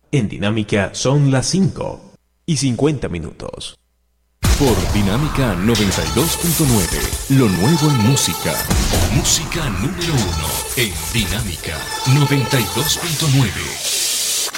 En Dinámica son las 5:50. Por Dinámica 92.9, lo nuevo en música. Música número 1 en Dinámica 92.9.